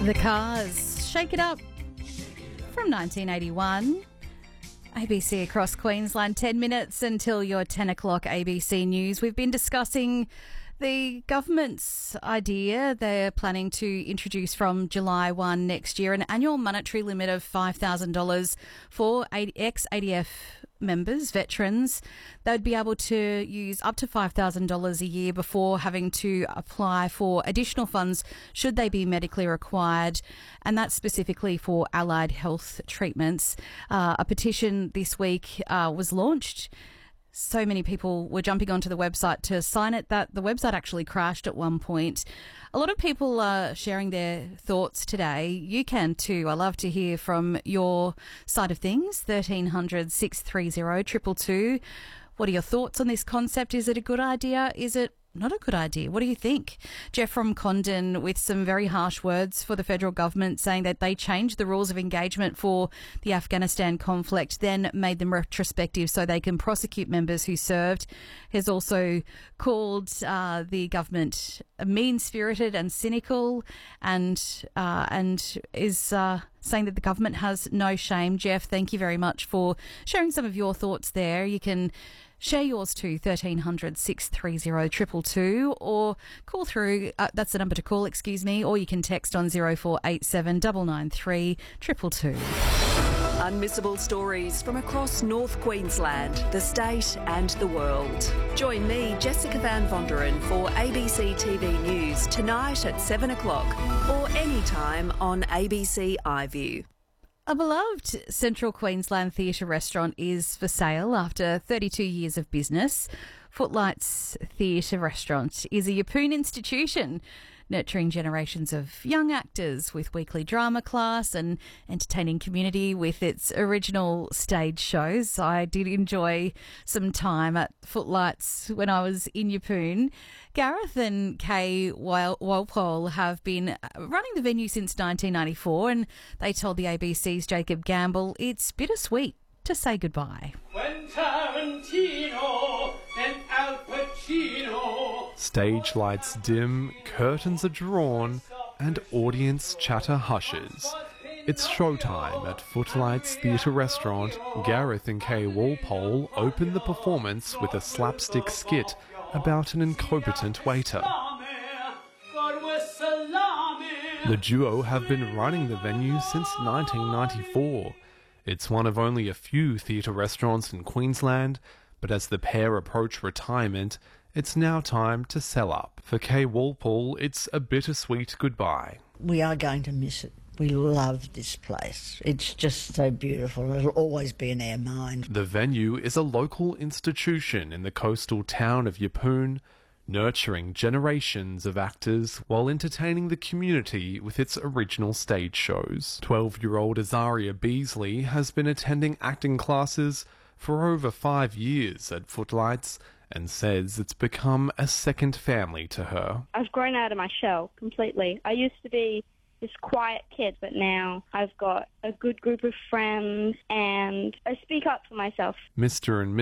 The Cars, Shake It Up, from 1981. ABC across Queensland, 10 minutes until your 10 o'clock ABC News. We've been discussing the government's idea. They're planning to introduce from July 1 next year an annual monetary limit of $5,000 for ex-ADF members, veterans. They'd be able to use up to $5,000 a year before having to apply for additional funds should they be medically required, and that's specifically for allied health treatments. A petition this week was launched. So many people were jumping onto the website to sign it that the website actually crashed at one point. A lot of people are sharing their thoughts today. You can too. I love to hear from your side of things. 1300 630 222. What are your thoughts on this concept? Is it a good idea? Is it not a good idea? What do you think? Jeff from Condon with some very harsh words for the federal government, saying that they changed the rules of engagement for the Afghanistan conflict, then made them retrospective so they can prosecute members who served. Has also called the government mean-spirited and cynical, and is saying that the government has no shame. Jeff, thank you very much for sharing some of your thoughts there. You can share yours too, 1300 630 222, or call through, that's the number to call, or you can text on 0487 993 222. Unmissable stories from across North Queensland, the state and the world. Join me, Jessica Van Vonderen, for ABC TV News tonight at 7 o'clock or anytime on ABC iView. A beloved Central Queensland theatre restaurant is for sale after 32 years of business. Footlights Theatre Restaurant is a Yeppoon institution, nurturing generations of young actors with weekly drama class and entertaining community with its original stage shows. I did enjoy some time at Footlights when I was in Yeppoon. Gareth and Kay Walpole have been running the venue since 1994, and they told the ABC's Jacob Gamble it's bittersweet to say goodbye. When Tarantino and Al Pacino. Stage lights dim, curtains are drawn, and audience chatter hushes. It's showtime at Footlights Theatre Restaurant. Gareth and Kay Walpole open the performance with a slapstick skit about an incompetent waiter. The duo have been running the venue since 1994. It's one of only a few theatre restaurants in Queensland, but as the pair approach retirement, it's now time to sell up. For Kay Walpole, it's a bittersweet goodbye. We are going to miss it. We love this place. It's just so beautiful. It'll always be in our mind. The venue is a local institution in the coastal town of Yeppoon, nurturing generations of actors while entertaining the community with its original stage shows. 12-year-old Azaria Beasley has been attending acting classes for over 5 years at Footlights and says it's become a second family to her. I've grown out of my shell completely. I used to be this quiet kid, but now I've got a good group of friends and I speak up for myself. Mr. and